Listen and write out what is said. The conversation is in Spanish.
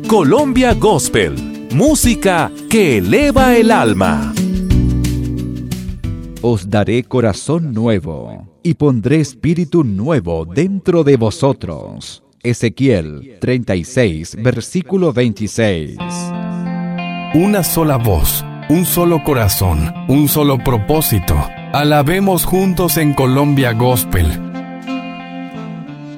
Colombia Gospel, música que eleva el alma. Os daré corazón nuevo, y pondré espíritu nuevo dentro de vosotros. Ezequiel 36, versículo 26. Una sola voz, un solo corazón, un solo propósito. Alabemos juntos en Colombia Gospel.